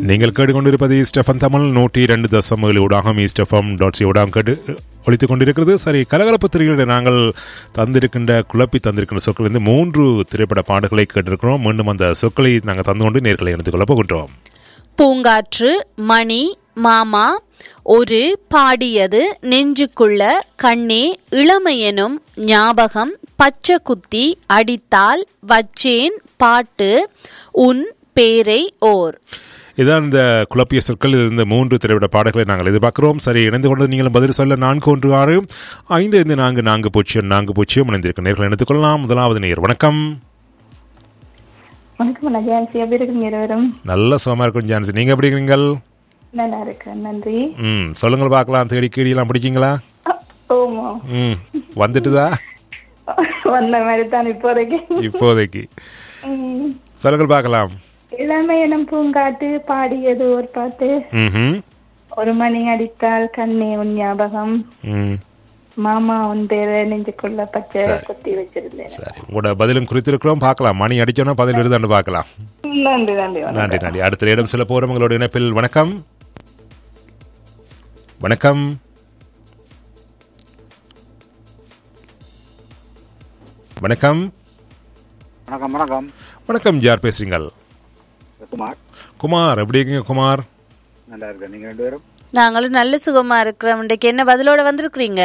நீங்கள் கேட்டுக்கொண்டிருப்பது ஈஸ்டெஃபம் தமிழ் 102.7 ஊடாகம் ஈஸ்டெஃபம்.சி ஊடாகம் கேட்டு ஒழித்துக் கொண்டிருக்கிறது. சரி, கலகலப்பு திரையில் நாங்கள் குழப்பி தந்திருக்கின்ற சொற்கள் வந்து 3 திரைப்பட பாடல்களை கேட்டிருக்கிறோம். மீண்டும் அந்த சொற்களை நாங்கள் தந்து கொண்டு நேர்களை எடுத்துக்கொள்ள போகின்றோம். பூங்காற்று, மணி, மாமா, ஒரு, பாடியது, நெஞ்சுக்குள்ள, கண்ணே, இளமையெனும், ஞாபகம், பச்சை குத்தி, அடித்தால், வச்சேன், பாட்டு, உன், பேரை, ஓர். இதான் இந்த குழப்பிய சொற்கள். இந்த 3 திரைப்பட பாடல்களை நாங்கள் எதிர்பார்க்கிறோம். சரி, இணைந்து கொண்டு நீங்களும் பதில் சொல்ல 416-5540 இணைந்திருக்க நேர்களை எடுத்துக் கொள்ளலாம். முதலாவது நேர். வணக்கம். வணக்கம் ஜான்சி, எப்படி இருக்கீங்க இருவரும்? நல்ல சுகமா இருக்கும் ஜான்சி, நீங்க எப்படி இருக்கீங்க? நல்லா இருக்கேன், நன்றி. சொல்லுங்கள் பார்க்கலாம். தேடி கீடியெல்லாம் பிடிக்கீங்களா? ஓமா. வந்துட்டுதா? வந்த மாதிரி தான் இப்போதைக்கு. சொல்லுங்கள் பார்க்கலாம். இளமையனும் பூங்காட்டு, பாடியது ஒரு பாட்டு, ஒரு மணி அடித்தால், கண்ணே உன் ஞாபகம், மாமா உன் பேரை நெஞ்சுக்குள்ள பச்சை குத்தி வச்சிருந்தேன். சரி, உங்களோட பதிலும் குறித்திருக்கிறோம். பார்க்கலாம், மணி அடிச்சோன்னா பதில் விருதாண்டு பார்க்கலாம். நன்றி நன்றி நன்றி நன்றி. அடுத்த இடம் சில போறோம் உங்களோட இணைப்பில். வணக்கம். வணக்கம். வணக்கம். வணக்கம். வணக்கம். வணக்கம். யார் பேசுறீங்கள்? குமார். குமார், எப்படி இருக்கீங்க குமார்? நல்லா இருக்கேன். நீங்க ரெண்டு பேரும்? நாங்களும் நல்ல சுகமா இருக்கிறோம். இன்றைக்கு என்ன பதிலோட வந்திருக்கிறீங்க?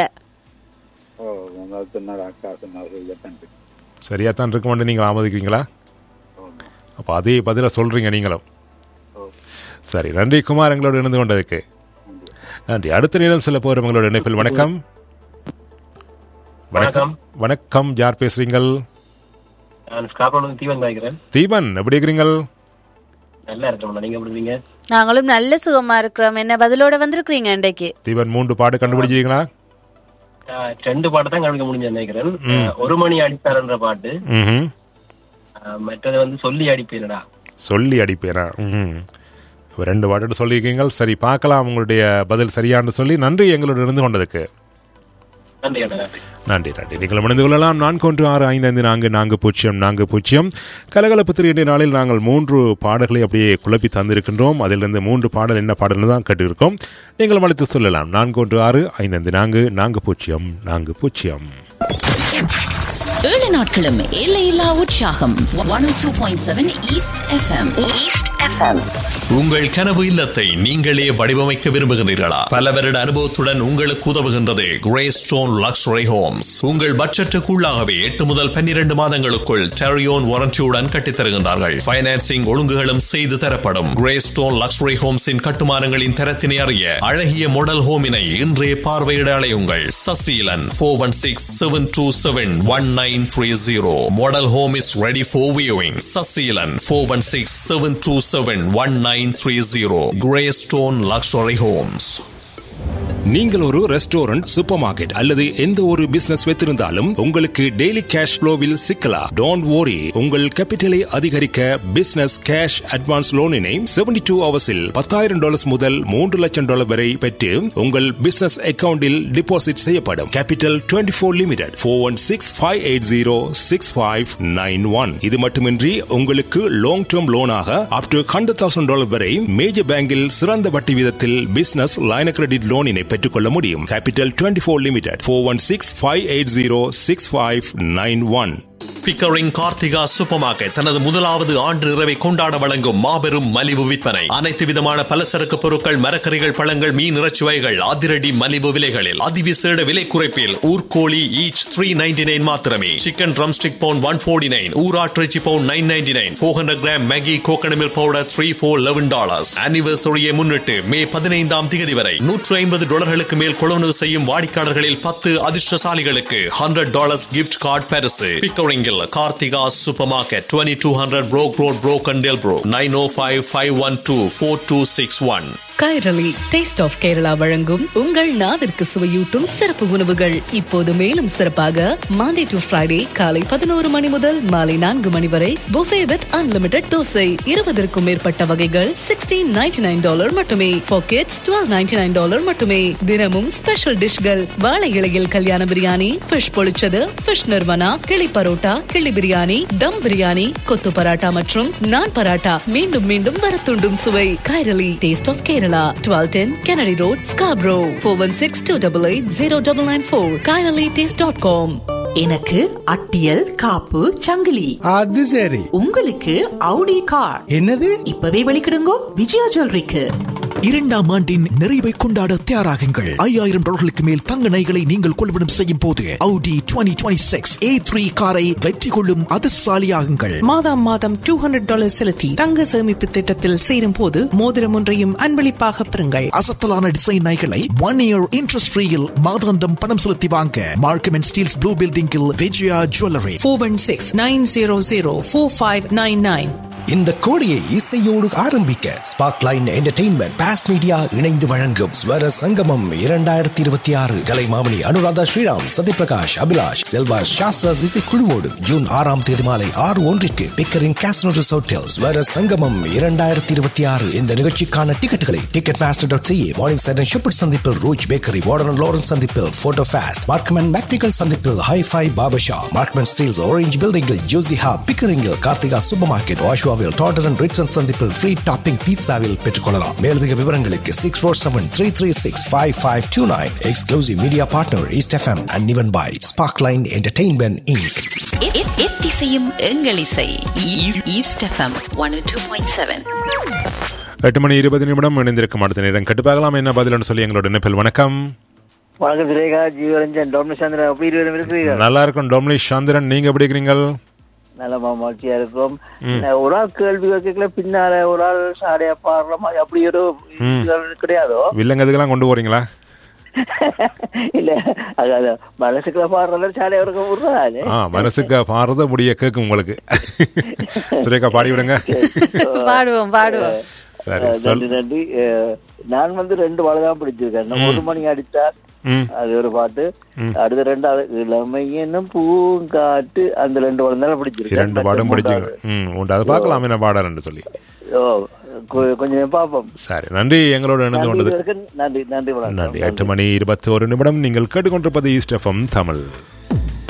சரியா தான் இருக்குமான்னு நீங்கள் ஆமோதிக்கிறீங்களா? அப்போ அதே பதில சொல்றீங்க நீங்களும். சரி, நன்றி குமார், எங்களோட இணைந்து கொண்டதுக்கு நன்றி. அடுத்த நேரம் சில போற உங்களோட இணைப்பில். வணக்கம். வணக்கம். வணக்கம். யார் பேசுறீங்கள்? தீபன், எப்படி இருக்கிறீங்கள்? நல்லா இருக்கோம். நீங்க எப்படி இருக்கீங்க? நாங்களும் நல்ல சுகமா இருக்கிறோம். என்ன பதிலோட வந்திருக்கிறீங்க இன்றைக்கு? தீபன், 3 பாட்டு கண்டுபிடிச்சிருக்கீங்களா? 2 பாட்டு தான் கண்டுபிடிக்க முடிஞ்சு நினைக்கிறேன். ஒரு மணி அடித்தார்ன்ற பாட்டு, மற்றது வந்து சொல்லி அடிப்பேனடா. சொல்லி அடிப்பேனா? 2 பாட்டு சொல்லியிருக்கீங்க. சரி, பார்க்கலாம் உங்களுடைய பதில் சரியானு சொல்லி. நன்றி எங்களோட இருந்து கொண்டதுக்கு. நன்றி நன்றி நன்றி. நீங்கள் இணைந்து கொள்ளலாம். 416-5540 கலகலப்பு திரை நாளில் நாங்கள் 3 பாடல்களை அப்படியே குழப்பி தந்திருக்கின்றோம். அதிலிருந்து 3 பாடல் என்ன பாடல்னு தான் கேட்டிருக்கோம். நீங்கள் அழைத்து சொல்லலாம். 416-5540. 7 நாட்களும் எல்லையில்லா உற்சாகம். 102.7 ஈஸ்ட் எஃப்எம். உங்கள் கனவு இல்லத்தை நீங்களே வடிவமைக்க விரும்புகிறீர்களா? பல வருட அனுபவத்துடன் உங்களுக்கு உதவுகின்றது கிரேஸ்டோன் லக்ஸரி ஹோம்ஸ். உங்கள் பட்ஜெட்டுக்குள்ளாகவே 8 முதல் 12 மாதங்களுக்குள் டெரியோன் வாரண்டியுடன் கட்டித்தருகின்றார்கள். பைனான்சிங் ஒழுங்குகளும் செய்து தரப்படும். கிரேஸ்டோன் லக்ஸரி ஹோம்ஸின் கட்டுமானங்களின் தரத்தினை அறிய அழகிய மாடல் ஹோமினை இன்றே பார்வையிட அலையுங்கள். Saseelan 416-727-1930. Model home is ready for viewing. Sasilan 416-727-1930. Greystone Luxury Homes. நீங்கள் ஒரு ரெஸ்டாரண்ட், சூப்பர் மார்க்கெட் அல்லது எந்த ஒரு பிசினஸ் வைத்திருந்தாலும் உங்களுக்கு டெய்லி கேஷ் ஃப்ளோவில் சிக்கலாம். Don't worry. உங்கள் கேபிட்டலை அதிகரிக்க பிசினஸ் கேஷ் அட்வான்ஸ் லோனினை 72 ஹவர்ஸில் $10,000 முதல் $3 லட்சம் வரை பெற்று உங்கள் பிசினஸ் அக்கவுண்டில் டிபாசிட் செய்யப்படும். Capital 24 limited 416-580-6591. இது மட்டுமின்றி உங்களுக்கு லாங் டேர்ம் லோனாக அப் டு $100,000 வரை மேஜர் பேங்கில் சிறந்த வட்டி வீதத்தில் பிசினஸ் லைன் கிரெடிட் லோனினை பெற்றுக்கொள்ள முடியும். Capital 24 limited 416-580-6591. Pickering Karthika super market தனது முதலாவது ஆண்டு இரவை கொண்டாட வழங்கும் மாபெரும் மலிவு விற்பனை. அனைத்து விதமான பலசரக்கு பொருட்கள், மரக்கறிகள், பழங்கள், மீன், இறைச்சி வகைகள் அதிரடி மலிவு விலைகளில் அதிவிசேட விலை குறைப்பில். ஊர்கோழி ஈச் $3.99 மாத்திரமே. Chicken drum stick bound $149. ஊராட்டிறைச்சி bound $9.99. 400 gram Maggi coconut milk powder $3 for $11. ஆனிவர்சரியை முன்னிட்டு மே 15 வரை $150 மேல் கொள்வனவு செய்யும் வாடிக்கையாளர்களில் 10 அதிர்ஷ்டசாலிகளுக்கு $100 கிஃப்ட் கார்டு பரிசு. பிக்கரிங்கில் Karthika Supermarket, 2200 Broke Road, Broken Delbro, 905-512-4261. Kairali taste of Kerala வழங்கும் உங்கள் நாவிற்கு சுவையூட்டும் சிறப்பு உணவுகள் இப்போது மேலும் சிறப்பாக மாண்டே டு ஃப்ரைடே காலை 11 மணி முதல் மாலை 4 மணி வரை புஃபே வித் அன்லிமிடெட் தோசை 20க்கும் மேற்பட்ட வகைகள் $16.99 மட்டுமே. பாக்கெட்ஸ் $12.99 மட்டுமே. தினமும் ஸ்பெஷல் டிஷ்கள் வாழை இலையில் கல்யாண பிரியாணி, ஃபிஷ் பொழிச்சது, ஃபிஷ் நிர்வனா, கிளி பரோட்டா, கிளி பிரியாணி, தம் பிரியாணி, கொத்து பராட்டா மற்றும் நான் பராட்டா. மீண்டும் மீண்டும் வரத்துண்டும் சுவை. Kairali taste of Kerala, 1210 Kennedy Road, Scarborough, 416-288-0994, KairaliTaste.com. எனக்கு அட்டியல் காப்பு சங்கிலி. அது சரி. உங்களுக்கு Audi கார். என்னது? இப்பவே வெளிக்கிடுங்கோ விஜயா ஜுவல்லரிக்கு. 2ஆம் ஆண்டின் நிறைவை கொண்டாட தயாராகுங்கள். $5,000 மேல் தங்க நகைகளை நீங்கள் கொள்வனம் செய்யும் போது Audi 2026 A3 காரை வெற்றி கொள்ளும் அதிர்ஷ்டசாலியாகுங்கள். மாதம் $200 செலுத்தி தங்க சேமிப்பு திட்டத்தில் சேரும் போது மோதிரம் ஒன்றையும் அன்பளிப்பாக பெறுங்கள். அசத்தலான டிசைன் நகைகளை 1 year இன்ட்ரெஸ்ட் ஃப்ரீயில் மாதாந்தம் பணம் செலுத்தி வாங்க மார்க்கம் அண்ட் ஸ்டீல்ஸ் ப்ளூ பில்டிங்கில் விஜயா ஜுவல்லரி. 416-900-4599. இந்த கோடையை இசையோடு ஆரம்பிக்க ஸ்பார்க்லைன் என்டர்டெயின்மெண்ட் பாஸ் மீடியா இணைந்து வழங்கும் ஸ்வர சங்கமம் 2026. கலைமாமணி அனுராதா ஸ்ரீராம், சத்யபிரகாஷ், அபிலாஷ், செல்வா சாஸ்திராஸ் இசை குழுவோடு ஜூன் 6ஆம் தேதி மாலை 6:01 பிக்கரின் கேசினோ ரிசார்ட் ஸ்வர சங்கமம் 2026. இந்த நிகழ்ச்சிக்கான டிக்கெட்டுகளை ticketmaster.ca, மார்னிங் சைடன் ஷெப்பர்ட் சந்திப்பில் ரூச் பேக்கரி, வார்டன் லாரன்ஸ் சந்திப்பில் போட்டோ ஃபாஸ்ட், மார்க்மன் மேக்னிக்கல் சந்திப்பில் ஹைஃபை பாபஷா, மார்க்மன் ஸ்டீல்ஸ் ஆரஞ்ச் பில்டிங்கில் juicy hop, பிக்கரிங்கில் Karthika super market, daughter and ரிட்சன் சந்திப்பில் ஃப்ரீ டாப்பிங் பீட்சாவில் பெற்றுக்கொள்ளலாம். மேலதிக விவரங்களுக்கு 647-336-5529. Exclusive media partner east FM and நிவன் by Sparkline entertainment Inc. எத்திசையும் எங்கள் இசை ஈஸ்ட் எஃப்எம் 102.7. 8:20 இணைந்திருக்கும் அடுத்த நேரம் கட்டுப்பாகலாம். என்ன பதில் சொல்லி எங்களோட நினைப்பில். வணக்கம். வணக்கம் சுரேகா, ஜீவரஞ்சன், டொமினிக் சந்திரன். நல்லா இருக்கும் டொமினிக் சந்திரன், நீங்க எப்படி இருக்கிறீங்கள்? நல்ல மகிழ்ச்சியா இருக்கும். ஒரு ஆள் கேள்வி கேட்கல, பின்னால ஒரு ஆள் சாடையா பாடுற மாதிரி அப்படி ஒரு கிடையாதோ? வில்லங்கதுக்கெல்லாம் கொண்டு போறீங்களா? இல்ல, அதாவது மனசுக்குள்ள பாடுறத சாடையா இருக்க விடுறாது. மனசுக்கு பாடுறத முடிய கேட்கும் உங்களுக்கு. சுரேகா பாடி விடுங்க. பாடுவோம். சரி, நன்றி. நான் 2 பாடதான் பிடிச்சிருக்கேன். 1 மணி அடித்தார் அது ஒரு பாட்டு, அடுத்த 2வது இளமையனும் பூங்காட்டு, அந்த 2 பாடம் தான் பிடிச்சிருக்கு. 2 பாடம் பிடிச்சிருக்கு. அது பார்க்கலாம் என்ன பாடன்னு சொல்லி கொஞ்சம் பார்ப்போம். சரி, நன்றி எங்களோட இணைந்து கொண்டது. நன்றி. 8:21 நீங்கள் கேட்டுக்கொண்டிருப்பது ஈஸ்ட் எஃப்எம் தமிழ்.